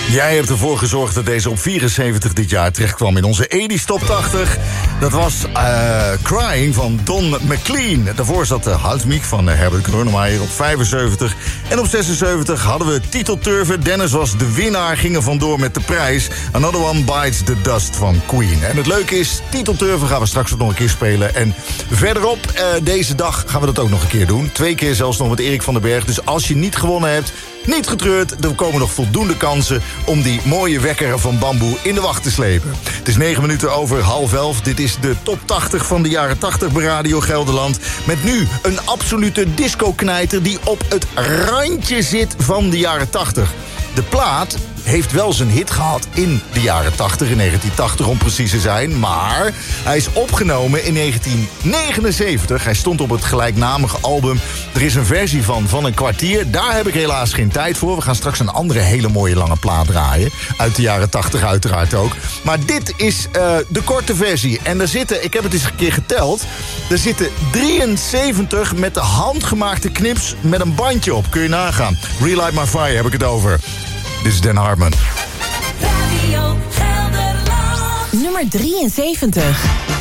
Jij hebt ervoor gezorgd dat deze op 74 dit jaar terechtkwam in onze 80's Top 80. Dat was Crying van Don McLean. Daarvoor zat Houd Meek van Herbert Grönemeyer op 75. En op 76 hadden we titelturven. Dennis was de winnaar, gingen vandoor met de prijs. Another One Bites the Dust van Queen. En het leuke is, titelturven gaan we straks ook nog een keer spelen. En verderop, deze dag gaan we dat ook nog een keer doen. 2 keer zelfs nog met Erik van den Berg. Dus als je niet gewonnen hebt, niet getreurd, er komen nog voldoende kansen om die mooie wekker van Bamboe in de wacht te slepen. Het is 9 minuten over 10:30. Dit is de top 80 van de jaren 80 bij Radio Gelderland. Met nu een absolute disco-knijter die op het randje zit van de jaren 80. De plaat heeft wel zijn hit gehad in de jaren 80, in 1980 om precies te zijn. Maar hij is opgenomen in 1979. Hij stond op het gelijknamige album. Er is een versie van een kwartier. Daar heb ik helaas geen tijd voor. We gaan straks een andere hele mooie lange plaat draaien. Uit de jaren 80 uiteraard ook. Maar dit is de korte versie. En er zitten, ik heb het eens een keer geteld, er zitten 73 met de handgemaakte knips met een bandje op. Kun je nagaan. Relight My Fire heb ik het over. Dit is Dan Hartman. Radio Gelderland. Nummer 73.